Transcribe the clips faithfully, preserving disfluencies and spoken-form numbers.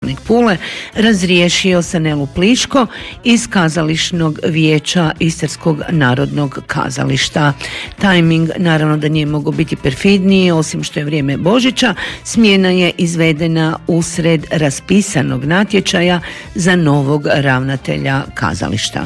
gradonačelnik Pule razriješio Sanelu Pliško iz kazališnog vijeća Istarskog narodnog kazališta. Tajming naravno da nije mogao biti perfidniji, osim što je vrijeme Božića, smjena je izvedena usred raspisanog natječaja za novog ravnatelja kazališta.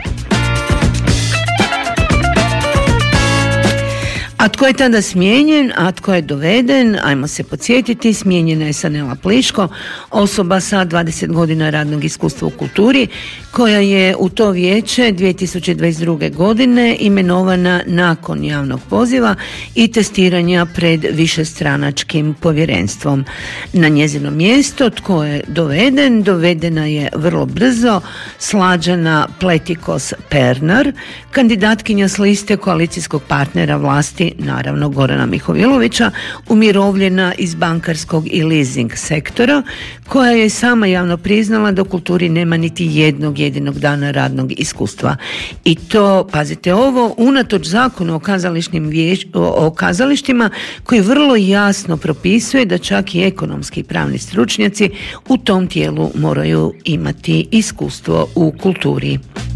A tko je tada smijenjen, a tko je doveden? Ajmo se podsjetiti, smijenjena je Sanela Pliško, osoba sa dvadeset godina radnog iskustva u kulturi, koja je u to vijeće dvije tisuće dvadeset druge. godine imenovana nakon javnog poziva i testiranja pred višestranačkim povjerenstvom. Na njezino mjesto tko je doveden? Dovedena je vrlo brzo Slađana Pletikos Pernar, kandidatkinja s liste koalicijskog partnera vlasti, naravno Gorana Mihovilovića, umirovljena iz bankarskog i leasing sektora, koja je sama javno priznala da u kulturi nema niti jednog jedinog dana radnog iskustva. I to, pazite ovo, unatoč zakonu o kazališnim vješ, o, o kazalištima koji vrlo jasno propisuje da čak i ekonomski i pravni stručnjaci u tom tijelu moraju imati iskustvo u kulturi.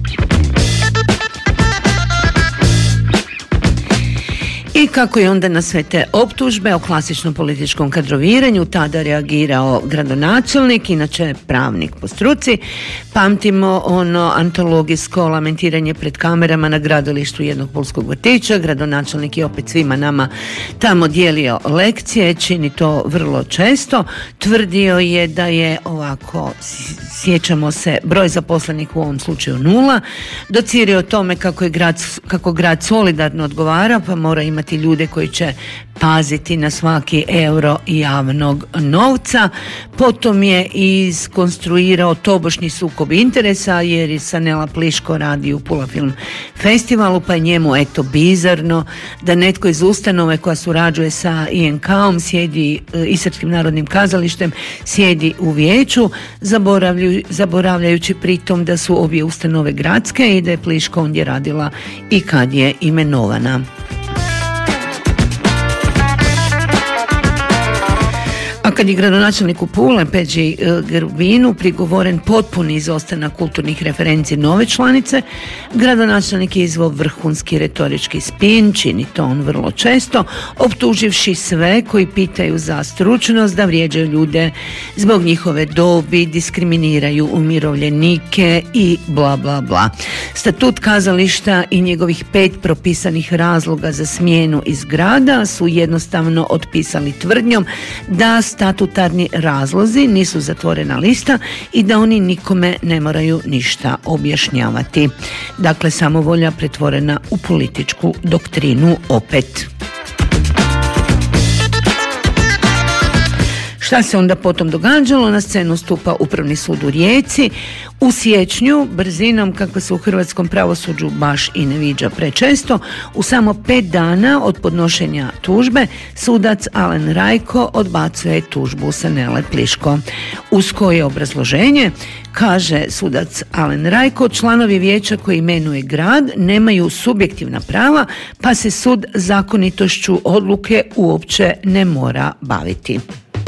I kako je onda na sve te optužbe o klasičnom političkom kadroviranju tada reagirao gradonačelnik, inače pravnik po struci, pamtimo ono antologijsko lamentiranje pred kamerama na gradilištu jednog pulskog vrtića. Gradonačelnik je opet svima nama tamo dijelio lekcije, čini to vrlo često. Tvrdio je da je ovako, sjećamo se, broj zaposlenih u ovom slučaju nula, docirao o tome kako je grad, kako grad solidarno odgovara, pa mora imati ljude koji će paziti na svaki euro javnog novca. Potom je iskonstruirao tobožnji sukob interesa jer je Sanela Pliško radi u Pula Film Festivalu, pa je njemu eto bizarno da netko iz ustanove koja surađuje sa I N K-om, sjedi, Istarskim narodnim kazalištem, sjedi u vijeću, zaboravlju, zaboravljajući pritom da su obje ustanove gradske i da je Pliško ondje radila i kad je imenovana. A kad je gradonačelniku Pule Peđi Grbinu prigovoren potpuni izostanak kulturnih referenci nove članice, gradonačelnik je izveo vrhunski retorički spin, čini to on vrlo često, optuživši sve koji pitaju za stručnost da vrijeđaju ljude zbog njihove dobi, diskriminiraju umirovljenike i bla bla bla. Statut kazališta i njegovih pet propisanih razloga za smjenu iz grada su jednostavno otpisali tvrdnjom da statutarni razlozi nisu zatvorena lista i da oni nikome ne moraju ništa objašnjavati. Dakle, samovolja pretvorena u političku doktrinu opet. Šta se onda potom događalo? Na scenu stupa Upravni sud u Rijeci. U siječnju, brzinom kakva se u hrvatskom pravosuđu baš i ne viđa prečesto, u samo pet dana od podnošenja tužbe, sudac Alen Rajko odbacuje tužbu Sanele Pliško. Uz koje obrazloženje, kaže sudac Alen Rajko, članovi vijeća koji imenuje grad nemaju subjektivna prava, pa se sud zakonitošću odluke uopće ne mora baviti.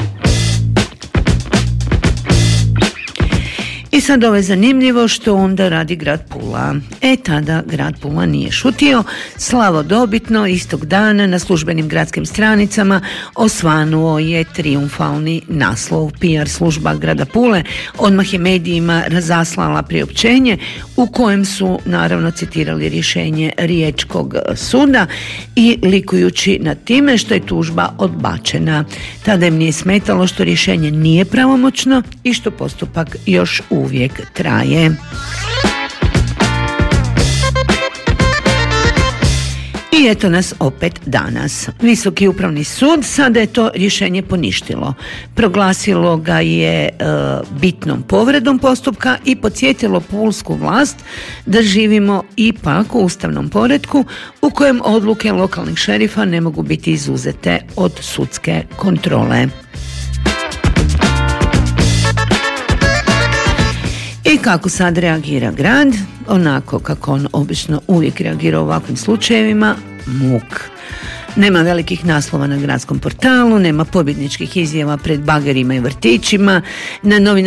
I sad ovo je zanimljivo što onda radi grad Pula. E tada grad Pula nije šutio, slavodobitno istog dana na službenim gradskim stranicama osvanuo je trijumfalni naslov. P R služba grada Pule odmah je medijima razaslala priopćenje u kojem su naravno citirali rješenje Riječkog suda i likujući nad time što je tužba odbačena. Tada im nije smetalo što rješenje nije pravomoćno i što postupak još uvijek traje. I eto nas opet danas. Visoki upravni sud sada je to rješenje poništilo. Proglasilo ga je e, bitnom povredom postupka i podsjetilo pulsku vlast da živimo ipak u ustavnom poretku u kojem odluke lokalnih šerifa ne mogu biti izuzete od sudske kontrole. I kako sad reagira grad? Onako kako on obično uvijek reagira u ovakvim slučajevima, muk. Nema velikih naslova na gradskom portalu, nema pobjedničkih izjava pred bagerima i vrtićima, na novinarskim